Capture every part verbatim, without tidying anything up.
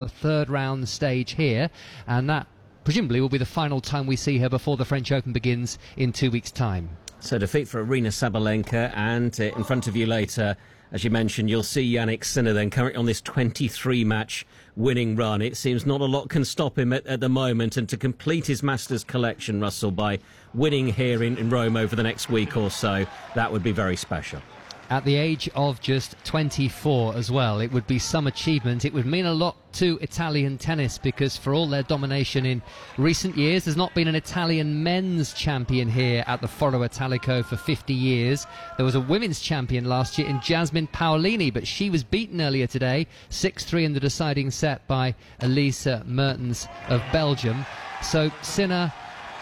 third round stage here, and that presumably will be the final time we see her before the French Open begins in two weeks' time. So defeat for Aryna Sabalenka, and uh, in front of you later, as you mentioned, you'll see Jannik Sinner then currently on this twenty-three match winning run. It seems not a lot can stop him at, at the moment, and to complete his Masters collection, Russell, by winning here in, in Rome over the next week or so, that would be very special. At the age of just twenty-four as well, it would be some achievement. It would mean a lot to Italian tennis, because for all their domination in recent years, there's not been an Italian men's champion here at the Foro Italico for fifty years. There was a women's champion last year in Jasmine Paolini, but she was beaten earlier today, six three in the deciding set by Elise Mertens of Belgium. So Sinner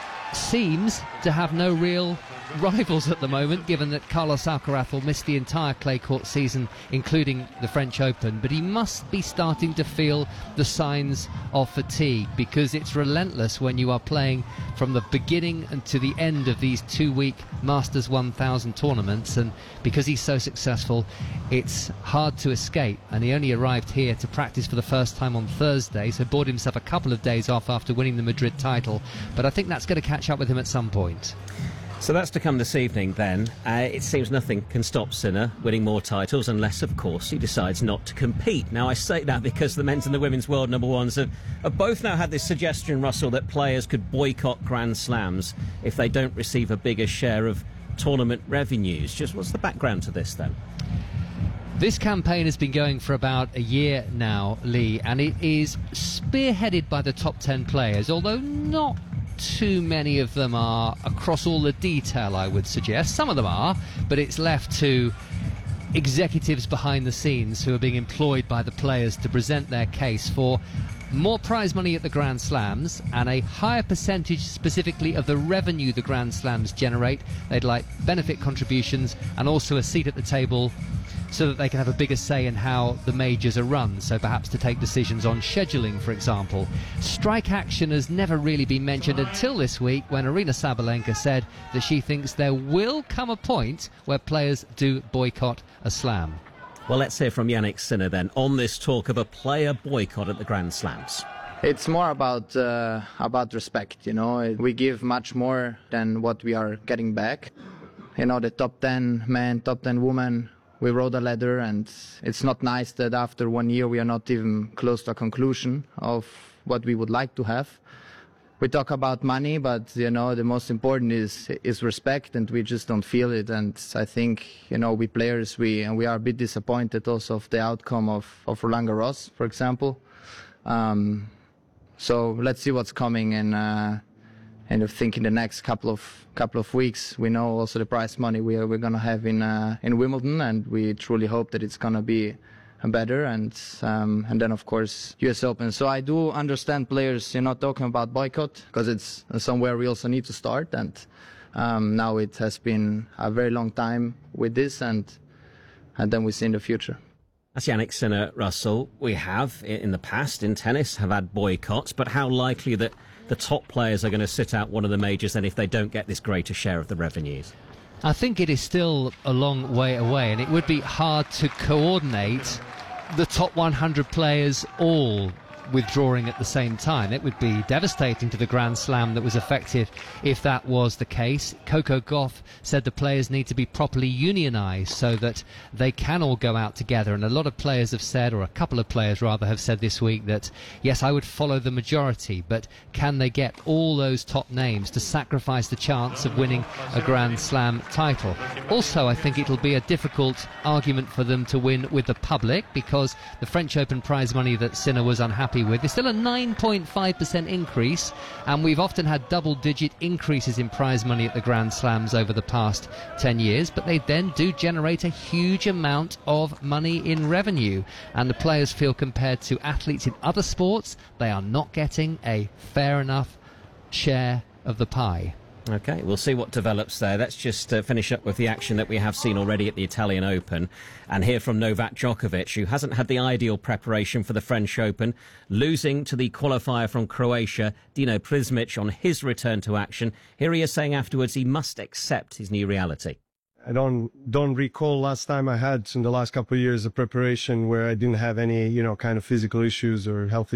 seems to have no real rivals at the moment, given that Carlos Alcaraz will miss the entire clay court season, including the French Open. But he must be starting to feel the signs of fatigue, because it's relentless when you are playing from the beginning and to the end of these two-week Masters one thousand tournaments, and because he's so successful, it's hard to escape. And he only arrived here to practice for the first time on Thursday, so bought himself a couple of days off after winning the Madrid title, but I think that's going to catch up with him at some point. So that's to come this evening then. Uh, it seems nothing can stop Sinner winning more titles, unless, of course, he decides not to compete. Now, I say that because the men's and the women's world number ones have, have both now had this suggestion, Russell, that players could boycott Grand Slams if they don't receive a bigger share of tournament revenues. Just what's the background to this, then? This campaign has been going for about a year now, Lee, and it is spearheaded by the top ten players, although not too many of them are across all the detail, I would suggest. Some of them are, but it's left to executives behind the scenes who are being employed by the players to present their case for more prize money at the Grand Slams and a higher percentage specifically of the revenue the Grand Slams generate. They'd like benefit contributions and also a seat at the table so that they can have a bigger say in how the majors are run, so perhaps to take decisions on scheduling, for example. Strike action has never really been mentioned until this week, when Aryna Sabalenka said that she thinks there will come a point where players do boycott a slam. Well, let's hear from Jannik Sinner then on this talk of a player boycott at the Grand Slams. It's more about uh, about respect, you know. We give much more than what we are getting back. You know, the top ten men, top ten women, we wrote a letter, and it's not nice that after one year we are not even close to a conclusion of what we would like to have. We talk about money, but, you know, the most important is is respect, and we just don't feel it. And I think, you know, we players, we and we are a bit disappointed also of the outcome of, of Roland Garros, for example. Um, so let's see what's coming, and uh, and I think in the next couple of couple of weeks we know also the prize money we are we're gonna have in uh, in Wimbledon, and we truly hope that it's gonna be better, and um, and then of course U S Open. So I do understand players, you know, talking about boycott, because it's somewhere we also need to start, and um, now it has been a very long time with this, and and then we see in the future. That's Jannik Sinner, Russell. We have in the past in tennis have had boycotts, but how likely that the top players are going to sit out one of the majors then if they don't get this greater share of the revenues? I think it is still a long way away, and it would be hard to coordinate the top one hundred players all withdrawing at the same time. It would be devastating to the Grand Slam that was affected if that was the case. Coco Gauff said the players need to be properly unionised so that they can all go out together, and a lot of players have said, or a couple of players rather have said this week, that yes, I would follow the majority, but can they get all those top names to sacrifice the chance of winning a Grand Slam title? Also, I think it'll be a difficult argument for them to win with the public, because the French Open prize money that Sinner was unhappy with is still a nine point five percent increase, and we've often had double-digit increases in prize money at the Grand Slams over the past ten years, but they then do generate a huge amount of money in revenue, and the players feel compared to athletes in other sports, they are not getting a fair enough share of the pie. OK, we'll see what develops there. Let's just uh, finish up with the action that we have seen already at the Italian Open and hear from Novak Djokovic, who hasn't had the ideal preparation for the French Open, losing to the qualifier from Croatia, Dino Prismic, on his return to action. Here he is saying afterwards he must accept his new reality. I don't don't recall last time I had in the last couple of years of preparation where I didn't have any, you know, kind of physical issues or health